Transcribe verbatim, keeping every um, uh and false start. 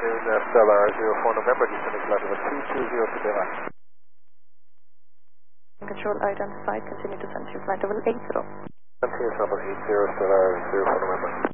afternoon, uh, Stellar zero four November, descending flight level two two zero to Devon. Control identified, continue to send to flight level eight zero. Here's level eight zero, Stellar zero four November.